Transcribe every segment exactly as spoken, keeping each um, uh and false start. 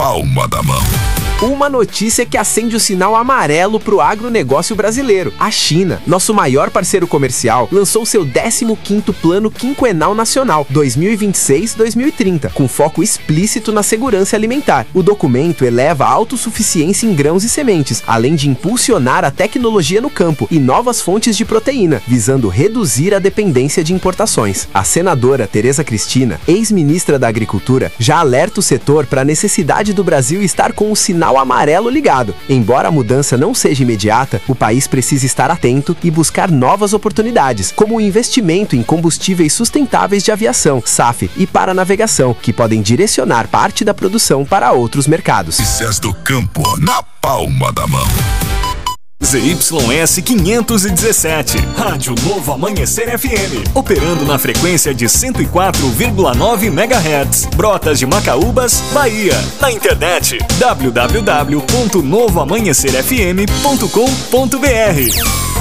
palma da mão. Uma notícia que acende o sinal amarelo para o agronegócio brasileiro. A China, nosso maior parceiro comercial, lançou seu décimo quinto Plano Quinquenal Nacional dois mil e vinte e seis a dois mil e trinta, com foco explícito na segurança alimentar. O documento eleva a autossuficiência em grãos e sementes, além de impulsionar a tecnologia no campo e novas fontes de proteína, visando reduzir a dependência de importações. A senadora Tereza Cristina, ex-ministra da Agricultura, já alerta o setor para a necessidade do Brasil estar com o sinal amarelo ligado. Embora a mudança não seja imediata, o país precisa estar atento e buscar novas oportunidades, como o investimento em combustíveis sustentáveis de aviação, S A F e para navegação, que podem direcionar parte da produção para outros mercados. Notícias do campo na palma da mão. Z Y S quinhentos e dezessete, Rádio Novo Amanhecer F M, operando na frequência de cento e quatro vírgula nove megahertz, Brotas de Macaúbas, Bahia. Na internet, w w w ponto novo amanhecer f m ponto com ponto b r.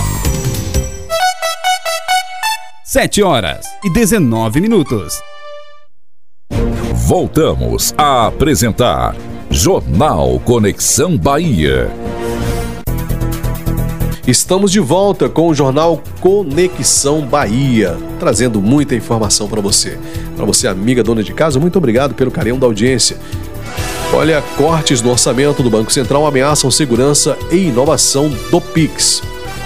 sete horas e dezenove minutos. Voltamos a apresentar Jornal Conexão Bahia. Estamos de volta com o Jornal Conexão Bahia, trazendo muita informação para você. Para você, amiga dona de casa, muito obrigado pelo carinho da audiência. Olha, cortes no orçamento do Banco Central ameaçam segurança e inovação do Pix.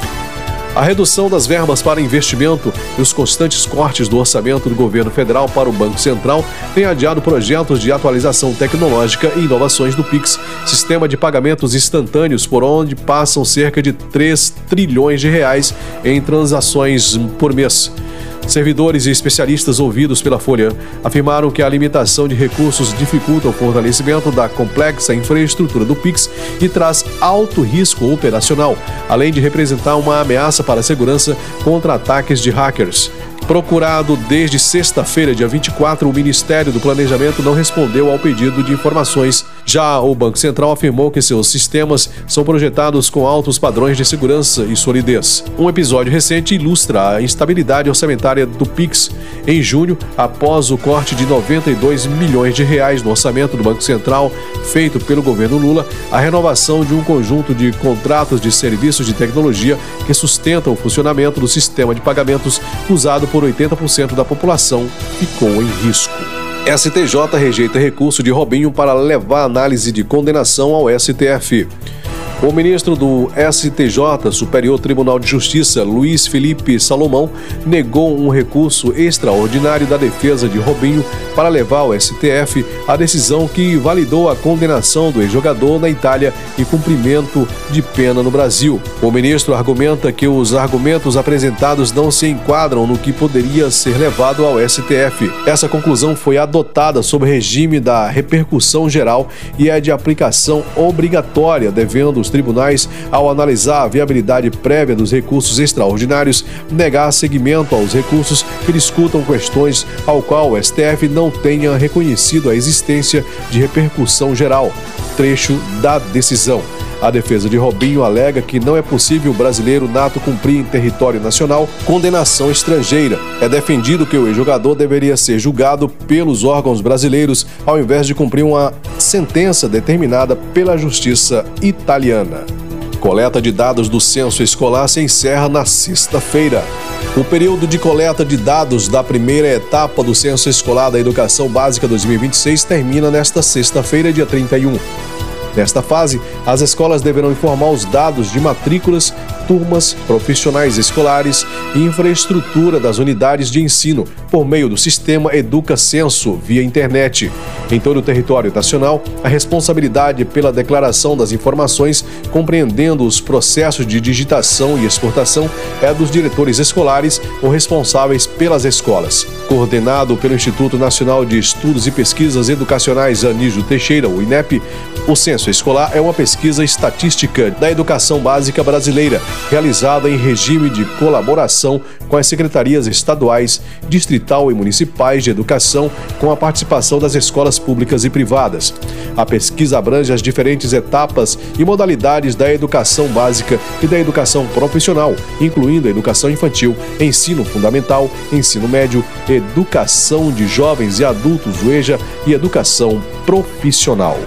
A redução das verbas para investimento e os constantes cortes do orçamento do governo federal para o Banco Central têm adiado projetos de atualização tecnológica e inovações do Pix, sistema de pagamentos instantâneos por onde passam cerca de três trilhões de reais em transações por mês. Servidores e especialistas ouvidos pela Folha afirmaram que a limitação de recursos dificulta o fortalecimento da complexa infraestrutura do Pix e traz alto risco operacional, além de representar uma ameaça para a segurança contra ataques de hackers. Procurado desde sexta-feira, dia vinte e quatro, o Ministério do Planejamento não respondeu ao pedido de informações. Já o Banco Central afirmou que seus sistemas são projetados com altos padrões de segurança e solidez. Um episódio recente ilustra a instabilidade orçamentária do Pix. Em junho, após o corte de noventa e dois milhões de reais no orçamento do Banco Central feito pelo governo Lula, a renovação de um conjunto de contratos de serviços de tecnologia que sustentam o funcionamento do sistema de pagamentos usado por oitenta por cento da população ficou em risco. S T J rejeita recurso de Robinho para levar análise de condenação ao S T F. O ministro do S T J, Superior Tribunal de Justiça, Luiz Felipe Salomão, negou um recurso extraordinário da defesa de Robinho para levar ao S T F a decisão que validou a condenação do ex-jogador na Itália e cumprimento de pena no Brasil. O ministro argumenta que os argumentos apresentados não se enquadram no que poderia ser levado ao S T F. Essa conclusão foi adotada sob regime da repercussão geral e é de aplicação obrigatória, devendo os tribunais, ao analisar a viabilidade prévia dos recursos extraordinários, negar seguimento aos recursos que discutam questões ao qual o S T F não tenha reconhecido a existência de repercussão geral. Trecho da decisão. A defesa de Robinho alega que não é possível o brasileiro nato cumprir em território nacional condenação estrangeira. É defendido que o ex-jogador deveria ser julgado pelos órgãos brasileiros ao invés de cumprir uma sentença determinada pela justiça italiana. Coleta de dados do censo escolar se encerra na sexta-feira. O período de coleta de dados da primeira etapa do Censo Escolar da Educação Básica dois mil e vinte e seis termina nesta sexta-feira, dia trinta e um. Nesta fase, as escolas deverão informar os dados de matrículas, turmas, profissionais escolares e infraestrutura das unidades de ensino por meio do sistema Educa Censo via internet. Em todo o território nacional, a responsabilidade pela declaração das informações, compreendendo os processos de digitação e exportação, é dos diretores escolares ou responsáveis pelas escolas. Coordenado pelo Instituto Nacional de Estudos e Pesquisas Educacionais Anísio Teixeira, o INEP, o Censo Escolar é uma pesquisa estatística da educação básica brasileira, realizada em regime de colaboração com as secretarias estaduais, distrital e municipais de educação, com a participação das escolas públicas e privadas. A pesquisa abrange as diferentes etapas e modalidades da educação básica e da educação profissional, incluindo a educação infantil, ensino fundamental, ensino médio, educação de jovens e adultos, o EJA, e educação profissional.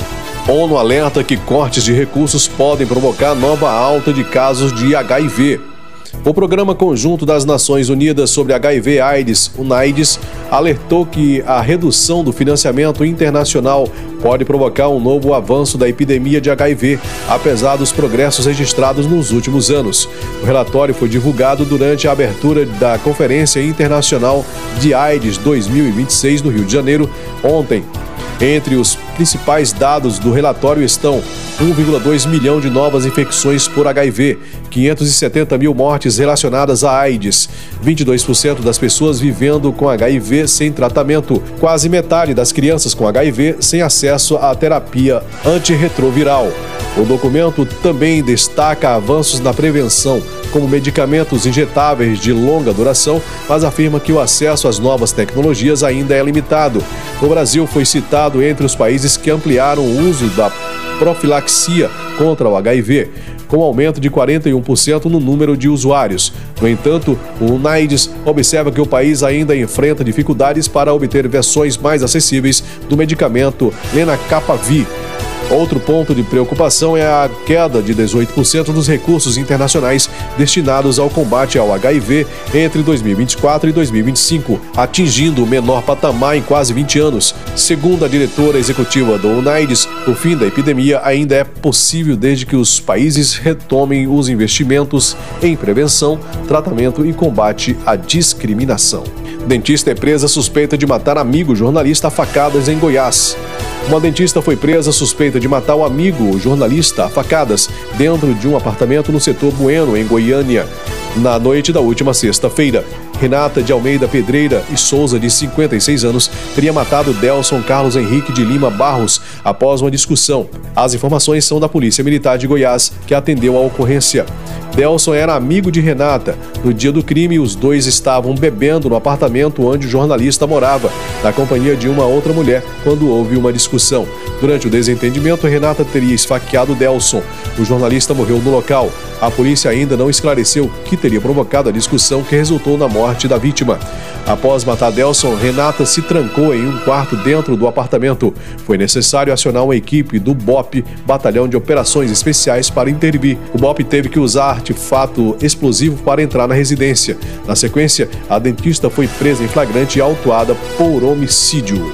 ONU alerta que cortes de recursos podem provocar nova alta de casos de H I V. O Programa Conjunto das Nações Unidas sobre H I V AIDS, UNAIDS, alertou que a redução do financiamento internacional pode provocar um novo avanço da epidemia de H I V, apesar dos progressos registrados nos últimos anos. O relatório foi divulgado durante a abertura da Conferência Internacional de AIDS dois mil e vinte e seis no Rio de Janeiro, ontem. Entre os principais dados do relatório estão um vírgula dois milhão de novas infecções por H I V, quinhentas e setenta mil mortes relacionadas à AIDS, vinte e dois por cento das pessoas vivendo com H I V sem tratamento, quase metade das crianças com H I V sem acesso à terapia antirretroviral. O documento também destaca avanços na prevenção, como medicamentos injetáveis de longa duração, mas afirma que o acesso às novas tecnologias ainda é limitado. O Brasil foi citado entre os países que ampliaram o uso da profilaxia contra o H I V, com aumento de quarenta e um por cento no número de usuários. No entanto, o UNAIDS observa que o país ainda enfrenta dificuldades para obter versões mais acessíveis do medicamento Lenacapavir. Outro ponto de preocupação é a queda de dezoito por cento dos recursos internacionais destinados ao combate ao H I V entre dois mil e vinte e quatro e dois mil e vinte e cinco, atingindo o menor patamar em quase vinte anos. Segundo a diretora executiva do UNAIDS, o fim da epidemia ainda é possível desde que os países retomem os investimentos em prevenção, tratamento e combate à discriminação. Dentista é presa suspeita de matar amigo jornalista a facadas em Goiás. Uma dentista foi presa suspeita de matar o amigo jornalista a facadas dentro de um apartamento no setor Bueno, em Goiânia, na noite da última sexta-feira. Renata de Almeida Pedreira e Souza, de cinquenta e seis anos, teria matado Delson Carlos Henrique de Lima Barros após uma discussão. As informações são da Polícia Militar de Goiás, que atendeu à ocorrência. Delson era amigo de Renata. No dia do crime, os dois estavam bebendo no apartamento onde o jornalista morava, na companhia de uma outra mulher, quando houve uma discussão. Durante o desentendimento, Renata teria esfaqueado Delson. O jornalista morreu no local. A polícia ainda não esclareceu o que teria provocado a discussão que resultou na morte da vítima. Após matar Delson, Renata se trancou em um quarto dentro do apartamento. Foi necessário acionar uma equipe do B O P, Batalhão de Operações Especiais, para intervir. O B O P teve que usar artefato explosivo para entrar na residência. Na sequência, a dentista foi presa em flagrante e autuada por homicídio.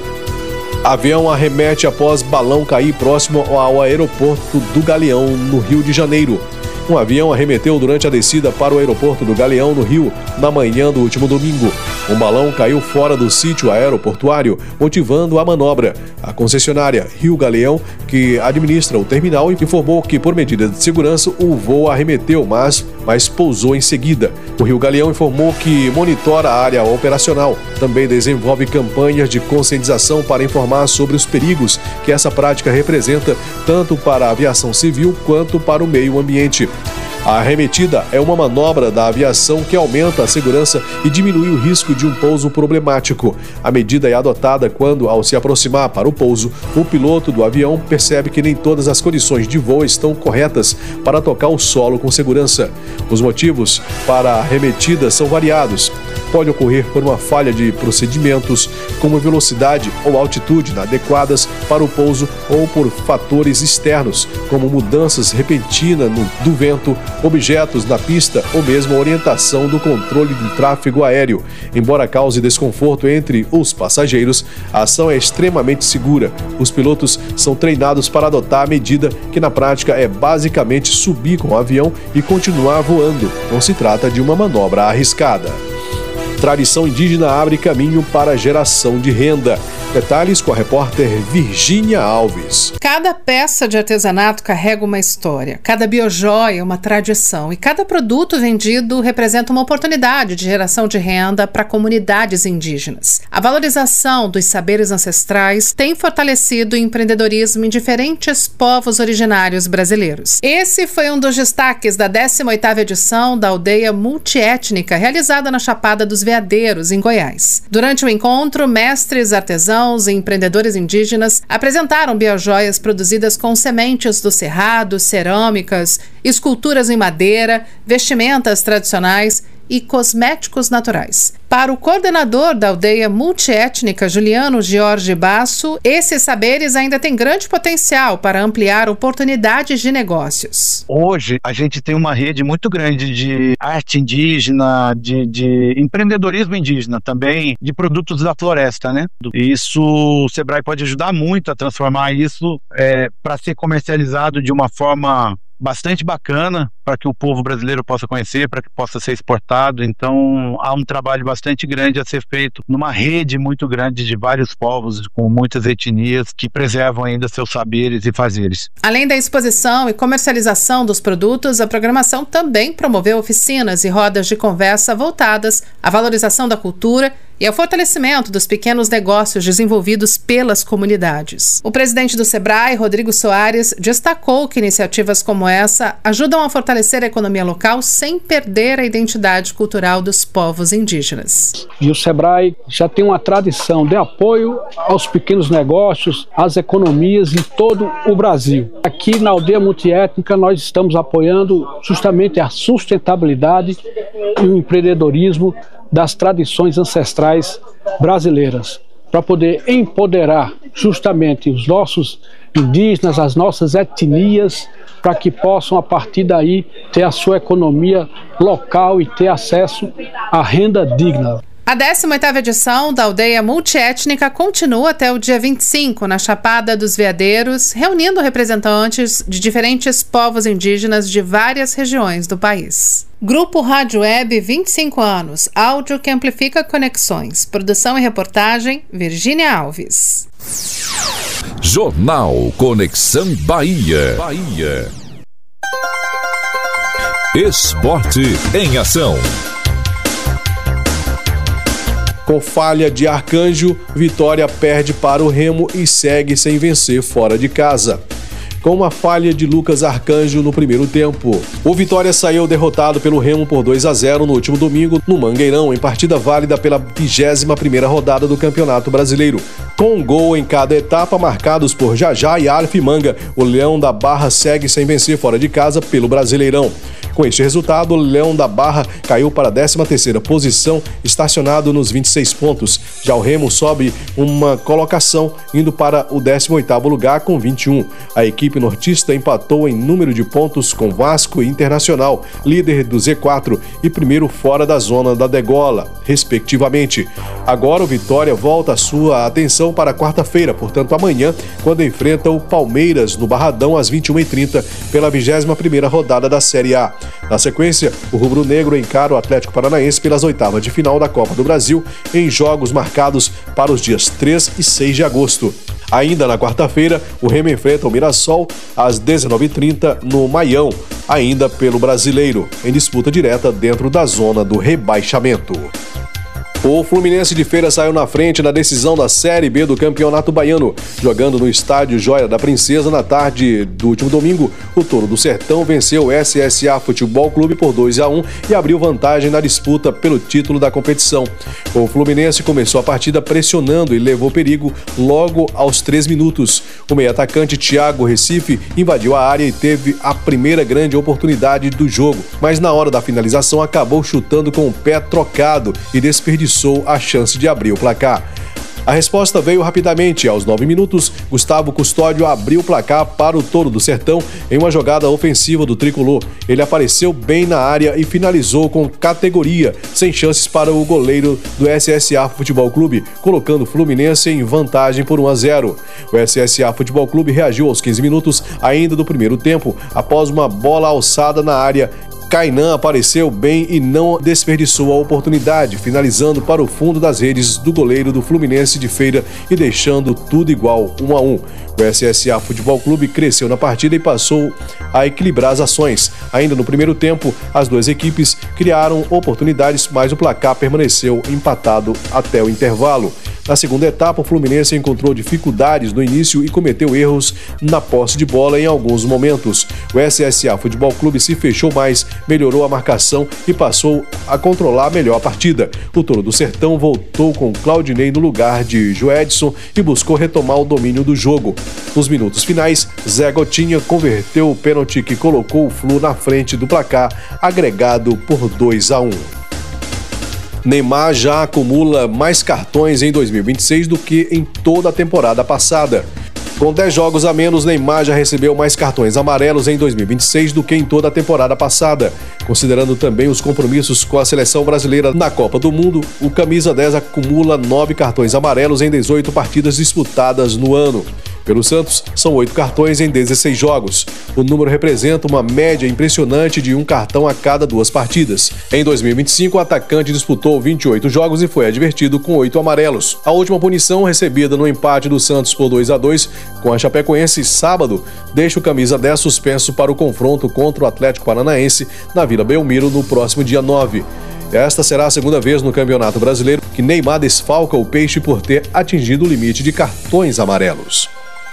Avião arremete após balão cair próximo ao aeroporto do Galeão, no Rio de Janeiro. Um avião arremeteu durante a descida para o aeroporto do Galeão, no Rio, na manhã do último domingo. Um balão caiu fora do sítio aeroportuário, motivando a manobra. A concessionária Rio Galeão, que administra o terminal, informou que, por medida de segurança, o voo arremeteu, mas, mas pousou em seguida. O Rio Galeão informou que monitora a área operacional. Também desenvolve campanhas de conscientização para informar sobre os perigos que essa prática representa, tanto para a aviação civil quanto para o meio ambiente. A arremetida é uma manobra da aviação que aumenta a segurança e diminui o risco de um pouso problemático. A medida é adotada quando, ao se aproximar para o pouso, o piloto do avião percebe que nem todas as condições de voo estão corretas para tocar o solo com segurança. Os motivos para a arremetida são variados. Pode ocorrer por uma falha de procedimentos, como velocidade ou altitude inadequadas para o pouso, ou por fatores externos, como mudanças repentinas no, do vento, objetos na pista ou mesmo a orientação do controle do tráfego aéreo. Embora cause desconforto entre os passageiros, a ação é extremamente segura. Os pilotos são treinados para adotar a medida, que na prática é basicamente subir com o avião e continuar voando. Não se trata de uma manobra arriscada. Tradição indígena abre caminho para a geração de renda. Detalhes com a repórter Virgínia Alves. Cada peça de artesanato carrega uma história, cada biojoia uma tradição e cada produto vendido representa uma oportunidade de geração de renda para comunidades indígenas. A valorização dos saberes ancestrais tem fortalecido o empreendedorismo em diferentes povos originários brasileiros. Esse foi um dos destaques da décima oitava edição da Aldeia Multiétnica, realizada na Chapada dos Veadeiros, em Goiás. Durante o encontro, mestres artesãos e empreendedores indígenas apresentaram biojoias produzidas com sementes do cerrado, cerâmicas, esculturas em madeira, vestimentas tradicionais e cosméticos naturais. Para o coordenador da aldeia multiétnica, Juliano Jorge Basso, esses saberes ainda têm grande potencial para ampliar oportunidades de negócios. Hoje, a gente tem uma rede muito grande de arte indígena, de, de empreendedorismo indígena também, de produtos da floresta, né? E isso, o Sebrae pode ajudar muito a transformar isso é, para ser comercializado de uma forma bastante bacana, para que o povo brasileiro possa conhecer, para que possa ser exportado. Então há um trabalho bastante grande a ser feito numa rede muito grande de vários povos, com muitas etnias, que preservam ainda seus saberes e fazeres. Além da exposição e comercialização dos produtos, a programação também promoveu oficinas e rodas de conversa voltadas à valorização da cultura e ao fortalecimento dos pequenos negócios desenvolvidos pelas comunidades. O presidente do Sebrae, Rodrigo Soares, destacou que iniciativas como essa ajudam a fortalecer a economia local sem perder a identidade cultural dos povos indígenas. E o Sebrae já tem uma tradição de apoio aos pequenos negócios, às economias em todo o Brasil. Aqui na aldeia multiétnica nós estamos apoiando justamente a sustentabilidade e o empreendedorismo das tradições ancestrais brasileiras, para poder empoderar justamente os nossos indígenas, as nossas etnias, para que possam, a partir daí, ter a sua economia local e ter acesso à renda digna. A décima oitava edição da Aldeia Multiétnica continua até o dia vinte e cinco, na Chapada dos Veadeiros, reunindo representantes de diferentes povos indígenas de várias regiões do país. Grupo Rádio Web, vinte e cinco anos, áudio que amplifica conexões. Produção e reportagem, Virgínia Alves. Jornal Conexão Bahia. Bahia. Esporte em ação. Com falha de Arcanjo, Vitória perde para o Remo e segue sem vencer fora de casa. Com uma falha de Lucas Arcanjo no primeiro tempo, o Vitória saiu derrotado pelo Remo por dois a zero no último domingo no Mangueirão, em partida válida pela vigésima primeira rodada do Campeonato Brasileiro. Com um gol em cada etapa marcados por Jajá e Aleph Manga, o Leão da Barra segue sem vencer fora de casa pelo Brasileirão. Com este resultado, o Leão da Barra caiu para a décima terceira posição, estacionado nos vinte e seis pontos. Já o Remo sobe uma colocação, indo para o décimo oitavo lugar com vinte e um. A equipe nortista empatou em número de pontos com Vasco e Internacional, líder do Z quatro e primeiro fora da zona da degola, respectivamente. Agora o Vitória volta a sua atenção para quarta-feira, portanto amanhã, quando enfrenta o Palmeiras no Barradão às vinte e uma e trinta pela vigésima primeira rodada da Série A. Na sequência, o rubro-negro encara o Atlético Paranaense pelas oitavas de final da Copa do Brasil em jogos marcados para os dias três e seis de agosto. Ainda na quarta-feira, o Remo enfrenta o Mirassol às dezenove e trinta no Maião, ainda pelo Brasileiro, em disputa direta dentro da zona do rebaixamento. O Fluminense de Feira saiu na frente na decisão da Série B do Campeonato Baiano. Jogando no estádio Joia da Princesa na tarde do último domingo, o Touro do Sertão venceu o S S A Futebol Clube por dois a um e abriu vantagem na disputa pelo título da competição. O Fluminense começou a partida pressionando e levou perigo logo aos três minutos. O meio-atacante Thiago Recife invadiu a área e teve a primeira grande oportunidade do jogo, mas na hora da finalização acabou chutando com o pé trocado e desperdiçou a chance de abrir o placar. A resposta veio rapidamente. Aos nove minutos, Gustavo Custódio abriu o placar para o Touro do Sertão em uma jogada ofensiva do tricolor. Ele apareceu bem na área e finalizou com categoria, sem chances para o goleiro do S S A Futebol Clube, colocando o Fluminense em vantagem por um a zero. O S S A Futebol Clube reagiu aos quinze minutos ainda do primeiro tempo, após uma bola alçada na área. Kainan apareceu bem e não desperdiçou a oportunidade, finalizando para o fundo das redes do goleiro do Fluminense de Feira e deixando tudo igual, um a um. O S S A Futebol Clube cresceu na partida e passou a equilibrar as ações. Ainda no primeiro tempo, as duas equipes criaram oportunidades, mas o placar permaneceu empatado até o intervalo. Na segunda etapa, o Fluminense encontrou dificuldades no início e cometeu erros na posse de bola em alguns momentos. O S S A Futebol Clube se fechou mais, melhorou a marcação e passou a controlar melhor a partida. O Touro do Sertão voltou com Claudinei no lugar de Joedson e buscou retomar o domínio do jogo. Nos minutos finais, Zé Gotinha converteu o pênalti que colocou o Flu na frente do placar, agregado por dois a um. Neymar já acumula mais cartões em dois mil e vinte e seis do que em toda a temporada passada. Com dez jogos a menos, Neymar já recebeu mais cartões amarelos em dois mil e vinte e seis do que em toda a temporada passada. Considerando também os compromissos com a seleção brasileira na Copa do Mundo, o camisa dez acumula nove cartões amarelos em dezoito partidas disputadas no ano. Pelo Santos, são oito cartões em dezesseis jogos. O número representa uma média impressionante de um cartão a cada duas partidas. Em dois mil e vinte e cinco, o atacante disputou vinte e oito jogos e foi advertido com oito amarelos. A última punição, recebida no empate do Santos por dois a dois com a Chapecoense sábado, deixa o camisa dez suspenso para o confronto contra o Atlético Paranaense na Vila Belmiro no próximo dia nove. Esta será a segunda vez no Campeonato Brasileiro que Neymar desfalca o Peixe por ter atingido o limite de cartões amarelos.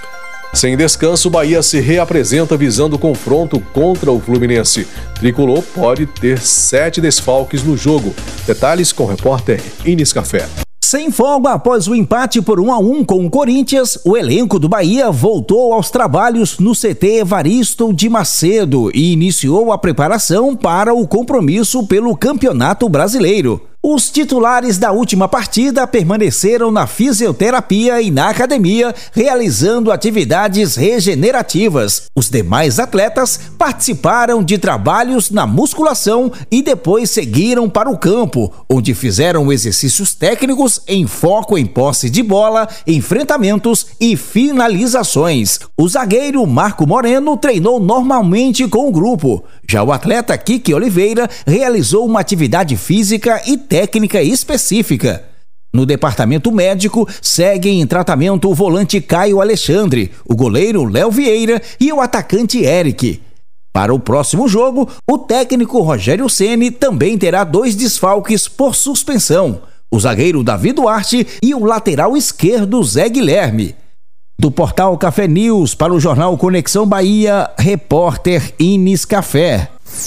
Sem descanso, o Bahia se reapresenta visando o confronto contra o Fluminense. Tricolor pode ter sete desfalques no jogo. Detalhes com o repórter Ines Café. Sem folga após o empate por um a um com o Corinthians, o elenco do Bahia voltou aos trabalhos no C T Evaristo de Macedo e iniciou a preparação para o compromisso pelo Campeonato Brasileiro. Os titulares da última partida permaneceram na fisioterapia e na academia, realizando atividades regenerativas. Os demais atletas participaram de trabalhos na musculação e depois seguiram para o campo, onde fizeram exercícios técnicos em foco em posse de bola, enfrentamentos e finalizações. O zagueiro Marco Moreno treinou normalmente com o grupo. Já o atleta Kiki Oliveira realizou uma atividade física e técnica específica. No departamento médico, seguem em tratamento o volante Caio Alexandre, o goleiro Léo Vieira e o atacante Eric. Para o próximo jogo, o técnico Rogério Ceni também terá dois desfalques por suspensão: o zagueiro Davi Duarte e o lateral esquerdo Zé Guilherme. Do portal Café News para o jornal Conexão Bahia, repórter Ines Café.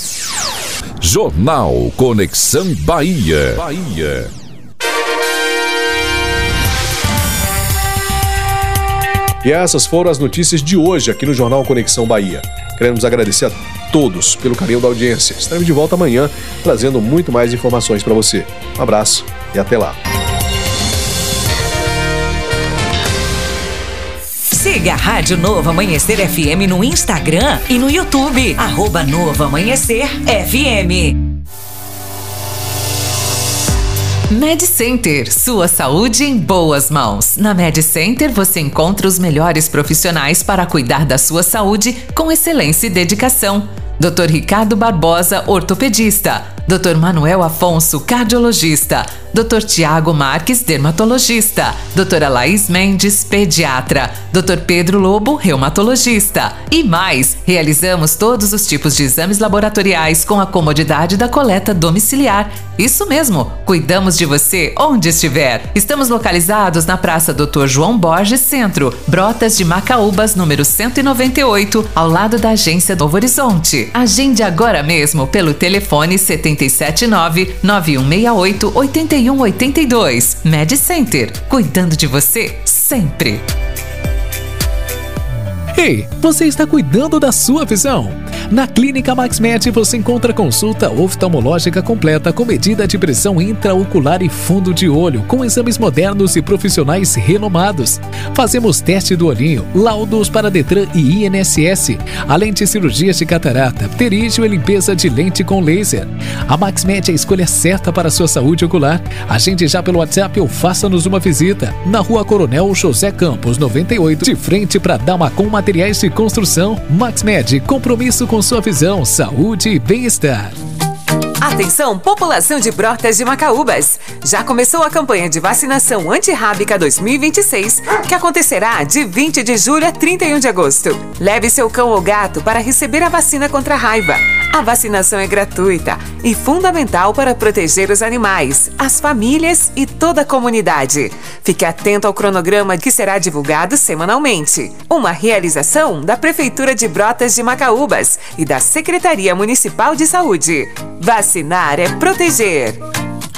Jornal Conexão Bahia. Bahia. E essas foram as notícias de hoje aqui no Jornal Conexão Bahia. Queremos agradecer a todos pelo carinho da audiência. Estaremos de volta amanhã trazendo muito mais informações para você. Um abraço e até lá. Siga a Rádio Novo Amanhecer F M no Instagram e no YouTube. Arroba Novo Amanhecer F M. Med Center, sua saúde em boas mãos. Na Med Center você encontra os melhores profissionais para cuidar da sua saúde com excelência e dedicação. doutor Ricardo Barbosa, ortopedista. doutor Manuel Afonso, cardiologista. doutor Tiago Marques, dermatologista. doutora Laís Mendes, pediatra. doutor Pedro Lobo, reumatologista. E mais, realizamos todos os tipos de exames laboratoriais com a comodidade da coleta domiciliar. Isso mesmo, cuidamos de você onde estiver. Estamos localizados na Praça doutor João Borges Centro, Brotas de Macaúbas, número cento e noventa e oito, ao lado da agência Novo Horizonte. Agende agora mesmo pelo telefone sete sete nove, nove um seis oito, oito um oito dois. Med Center, cuidando de você sempre. Ei, você está cuidando da sua visão? Na Clínica MaxMed você encontra consulta oftalmológica completa com medida de pressão intraocular e fundo de olho, com exames modernos e profissionais renomados. Fazemos teste do olhinho, laudos para Detran e I N S S, além de cirurgias de catarata, pterígio e limpeza de lente com laser. A MaxMed é a escolha certa para a sua saúde ocular. Agende já pelo WhatsApp ou faça-nos uma visita. Na Rua Coronel José Campos, noventa e oito, de frente para Damacom Materiais de Construção. MaxMed, compromisso com sua visão, saúde e bem-estar. Atenção, população de Brotas de Macaúbas! Já começou a campanha de vacinação antirrábica dois mil e vinte e seis, que acontecerá de vinte de julho a trinta e um de agosto. Leve seu cão ou gato para receber a vacina contra a raiva. A vacinação é gratuita e fundamental para proteger os animais, as famílias e toda a comunidade. Fique atento ao cronograma que será divulgado semanalmente. Uma realização da Prefeitura de Brotas de Macaúbas e da Secretaria Municipal de Saúde. Vacinar é proteger.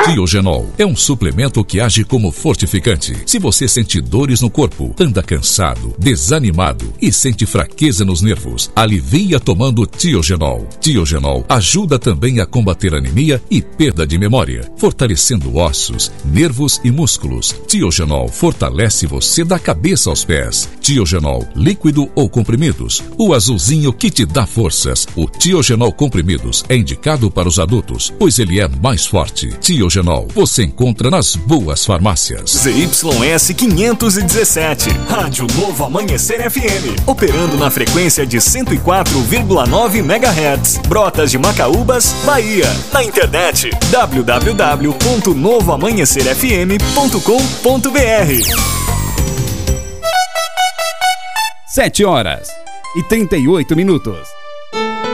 Tiogenol é um suplemento que age como fortificante. Se você sente dores no corpo, anda cansado, desanimado e sente fraqueza nos nervos, alivia tomando Tiogenol. Tiogenol ajuda também a combater anemia e perda de memória, fortalecendo ossos, nervos e músculos. Tiogenol fortalece você da cabeça aos pés. Tiogenol, líquido ou comprimidos, o azulzinho que te dá forças. O Tiogenol comprimidos é indicado para os adultos, pois ele é mais forte. Tiogenol, você encontra nas boas farmácias. Z Y S quinhentos e dezessete, Rádio Novo Amanhecer F M, operando na frequência de cento e quatro vírgula nove megahertz, Brotas de Macaúbas, Bahia. Na internet, w w w ponto novo amanhecer f m ponto com ponto b r. Sete horas e trinta e oito minutos.